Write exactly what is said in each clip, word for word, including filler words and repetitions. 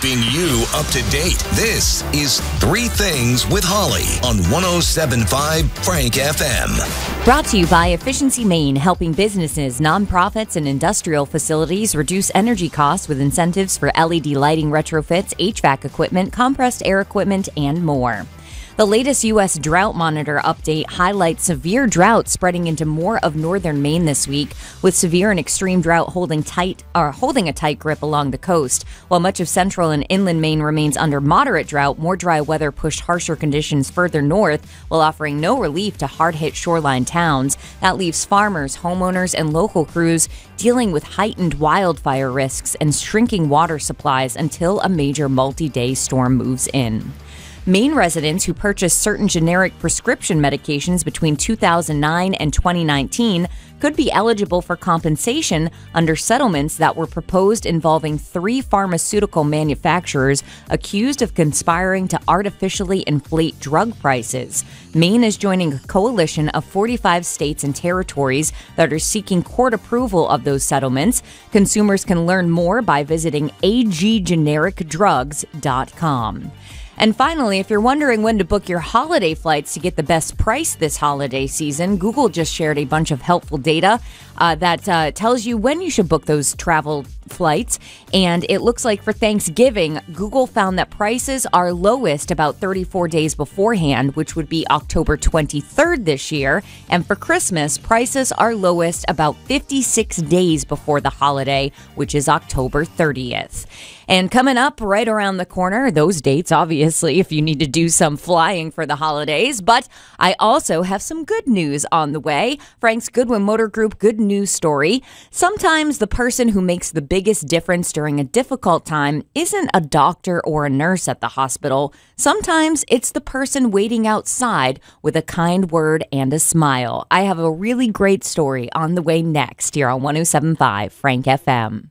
keeping you up to date. This is Three Things with Holly on one oh seven point five Frank F M. Brought to you by Efficiency Maine, helping businesses, nonprofits, and industrial facilities reduce energy costs with incentives for L E D lighting retrofits, H V A C equipment, compressed air equipment, and more. The latest U S drought monitor update highlights severe drought spreading into more of northern Maine this week, with severe and extreme drought holding tight or holding a tight grip along the coast. While much of central and inland Maine remains under moderate drought, more dry weather pushed harsher conditions further north while offering no relief to hard-hit shoreline towns. That leaves farmers, homeowners, and local crews dealing with heightened wildfire risks and shrinking water supplies until a major multi-day storm moves in. Maine residents who purchased certain generic prescription medications between two thousand nine and twenty nineteen could be eligible for compensation under settlements that were proposed involving three pharmaceutical manufacturers accused of conspiring to artificially inflate drug prices. Maine is joining a coalition of forty-five states and territories that are seeking court approval of those settlements. Consumers can learn more by visiting a g generic drugs dot com. And finally, if you're wondering when to book your holiday flights to get the best price this holiday season, Google just shared a bunch of helpful data uh, that uh, tells you when you should book those travel flights. And it looks like for Thanksgiving, Google found that prices are lowest about thirty-four days beforehand, which would be October twenty-third this year. And for Christmas, prices are lowest about fifty-six days before the holiday, which is October thirtieth. And coming up right around the corner, those dates, obviously, if you need to do some flying for the holidays. But I also have some good news on the way. Frank's Goodwin Motor Group good news story. Sometimes the person who makes the biggest difference during a difficult time isn't a doctor or a nurse at the hospital. Sometimes it's the person waiting outside with a kind word and a smile. I have a really great story on the way next here on one oh seven point five Frank F M.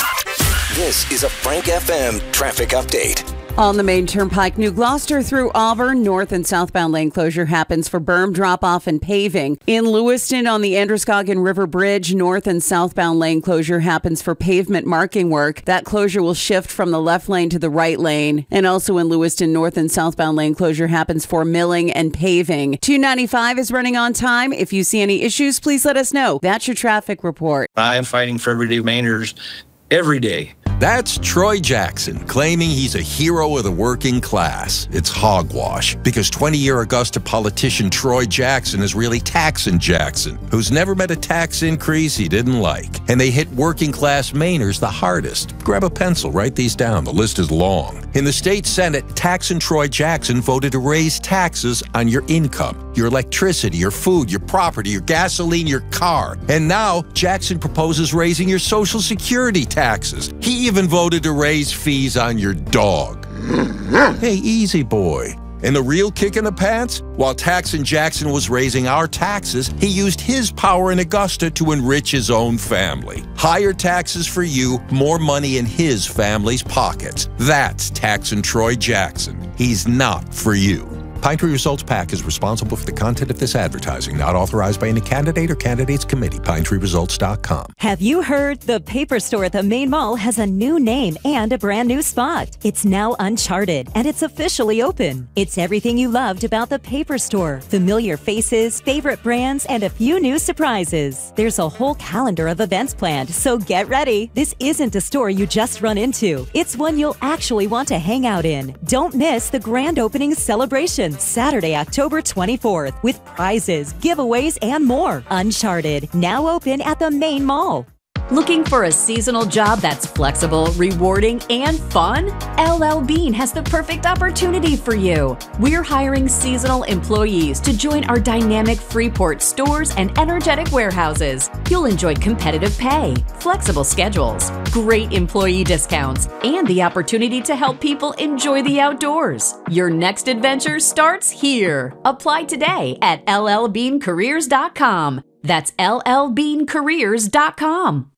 This is a Frank F M traffic update. On the main turnpike, New Gloucester through Auburn, north and southbound lane closure happens for berm drop-off and paving. In Lewiston on the Androscoggin River Bridge, north and southbound lane closure happens for pavement marking work. That closure will shift from the left lane to the right lane. And also in Lewiston, north and southbound lane closure happens for milling and paving. two ninety-five is running on time. If you see any issues, please let us know. That's your traffic report. I am fighting for everyday Mainers every day. That's Troy Jackson, claiming he's a hero of the working class. It's hogwash, because twenty-year Augusta politician Troy Jackson is really Taxin' Jackson, who's never met a tax increase he didn't like. And they hit working class Mainers the hardest. Grab a pencil, write these down. The list is long. In the state Senate, Taxin' Troy Jackson voted to raise taxes on your income, your electricity, your food, your property, your gasoline, your car. And now, Jackson proposes raising your Social Security taxes. He even voted to raise fees on your dog. Hey, easy boy. And the real kick in the pants? While Taxin' Jackson was raising our taxes, he used his power in Augusta to enrich his own family. Higher taxes for you, more money in his family's pockets. That's Taxin' Troy Jackson. He's not for you. Pine Tree Results PAC is responsible for the content of this advertising, not authorized by any candidate or candidates committee. Pine Tree Results dot com. Have you heard? The Paper Store at the Main Mall has a new name and a brand new spot. It's now Uncharted, and it's officially open. It's everything you loved about the Paper Store. Familiar faces, favorite brands, and a few new surprises. There's a whole calendar of events planned, so get ready. This isn't a store you just run into. It's one you'll actually want to hang out in. Don't miss the grand opening celebration Saturday, October twenty-fourth, with prizes, giveaways, and more. Uncharted, now open at the Main Mall. Looking for a seasonal job that's flexible, rewarding, and fun? L L Bean has the perfect opportunity for you. We're hiring seasonal employees to join our dynamic Freeport stores and energetic warehouses. You'll enjoy competitive pay, flexible schedules, great employee discounts, and the opportunity to help people enjoy the outdoors. Your next adventure starts here. Apply today at L L bean careers dot com. That's L L bean careers dot com.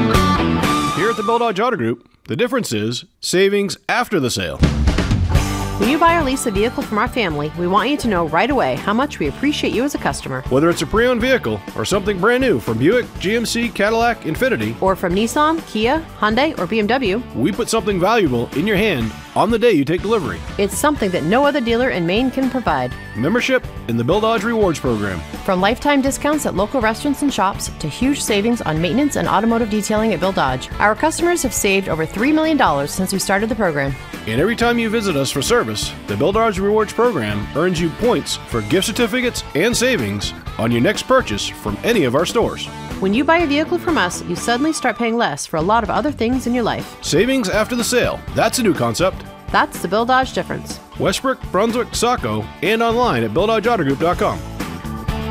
Here at the Bulldog Auto Group, the difference is savings after the sale. When you buy or lease a vehicle from our family, we want you to know right away how much we appreciate you as a customer. Whether it's a pre-owned vehicle or something brand new from Buick, G M C, Cadillac, Infiniti, or from Nissan, Kia, Hyundai, or B M W, we put something valuable in your hand on the day you take delivery. It's something that no other dealer in Maine can provide. Membership in the Bill Dodge Rewards Program. From lifetime discounts at local restaurants and shops to huge savings on maintenance and automotive detailing at Bill Dodge, our customers have saved over three million dollars since we started the program. And every time you visit us for service, the Bill Dodge Rewards Program earns you points for gift certificates and savings on your next purchase from any of our stores. When you buy a vehicle from us, you suddenly start paying less for a lot of other things in your life. Savings after the sale. That's a new concept. That's the Bill Dodge difference. Westbrook, Brunswick, Saco, and online at Bill Dodge Auto Group dot com.